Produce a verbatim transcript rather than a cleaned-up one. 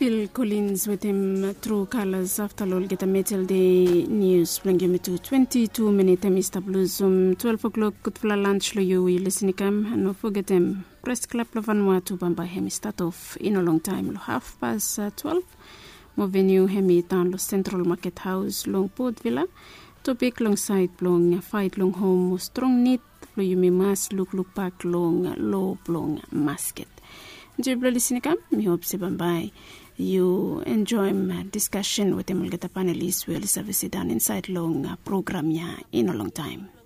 Phil Collins with him True Colors after all get a metal day news bring you to twenty-two minutes Mister Blues um twelve o'clock good for lunch lo you listening come and no forget him press club lo vanwa to bamba hemi start off in a long time lo half past uh, twelve mo venue hemi town lo Central Market House long Port Villa topic long side long fight long home strong need lo you me mas look look back long low long masket Jiblo listening come me hope se bamba you enjoy my discussion with the mulgata panelists will service done inside long program ya in a long time.